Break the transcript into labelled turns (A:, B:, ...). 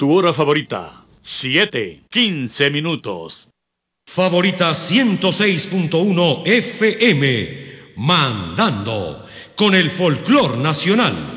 A: Tu hora favorita, 7:15 minutos.
B: Favorita 106.1 FM, mandando con el folclor nacional.